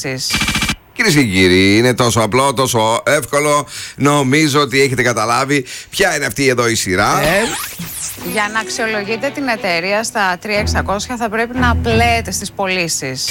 Κυρίες και κύριοι, είναι τόσο απλό, τόσο εύκολο. Νομίζω ότι έχετε καταλάβει ποια είναι αυτή εδώ η σειρά. Για να αξιολογείτε την εταιρεία στα 3600 θα πρέπει να πλέετε στις πωλήσεις.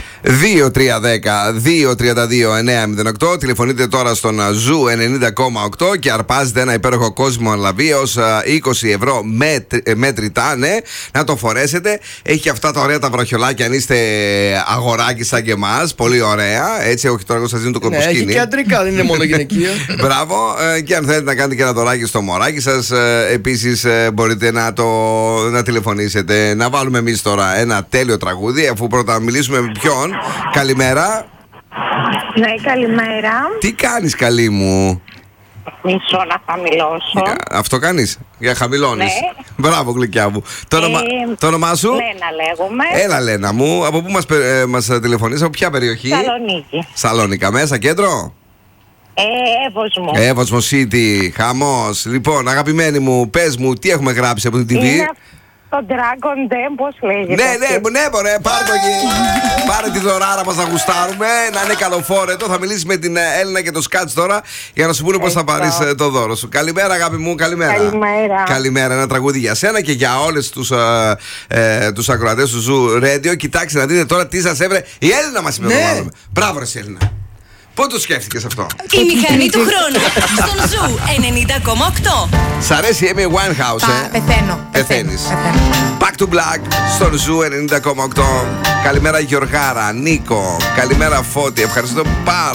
2-3-10-2-32-9-08. Τηλεφωνείτε τώρα στον Ζου 90,8 και αρπάζετε ένα υπέροχο κόσμο λαβή ως 20 ευρώ μέτρητά, ναι, να το φορέσετε. Έχει και αυτά τα ωραία τα βραχιολάκια αν είστε αγοράκι σαν και εμάς. Πολύ ωραία. Έτσι, όχι τώρα εγώ σας δίνω το κορποσκίνη. Έχει και αντρικά, δεν είναι μόνο γυναικείο. Μπράβο. Και αν θέλετε να κάνετε και ένα δωράκι στο μωράκι σας, επίσης μπορείτε να τηλεφωνήσετε. Να βάλουμε εμείς τώρα ένα τέλειο τραγούδι, αφού πρώτα μιλήσουμε με ποιον. Καλημέρα. Ναι, καλημέρα. Τι κάνεις, καλή μου? Μισό να χαμηλώσω. Αυτό κάνεις? Για χαμηλώνεις? Ναι. Μπράβο, γλυκιά μου. Το όνομά σου? Λένα λέγομαι. Έλα, Λένα μου. Από πού μας τηλεφωνείς? Από ποια περιοχή? Σαλονίκη. Σαλόνικα, μέσα, κέντρο? Εύωσμο. Εύωσμο City, χαμός. Λοιπόν, αγαπημένη μου, πες μου, τι έχουμε γράψει από την TV? Είναι το Dragon Den, πώς λέγεται? Ναι, μωρέ, πάρε το εκεί. Πάρε τη δωράρα μας να γουστάρουμε. Να είναι καλοφόρετο. Θα μιλήσεις με την Έλληνα και το Σκάτς τώρα για να σου πούνε πώς θα πάρεις το δώρο σου. Καλημέρα, αγάπη μου, καλημέρα. Καλημέρα. Καλημέρα, ένα τραγούδι για σένα και για όλες τους ακροατές του Ζου Radio. Κοιτάξτε να δείτε τώρα τι σας έβρε η Έλληνα μας είπε να το βάλουμε. Μπράβο, ρε Έλληνα. Πότε το σκέφτηκες αυτό? Η μηχανή του χρόνου στον Ζου 90,8. Σ' αρέσει η Amy Winehouse, Πεθαίνεις. Back to Black στον Ζου 90,8. Καλημέρα Γιωργάρα, Νίκο. Καλημέρα Φώτη. Ευχαριστώ πάρα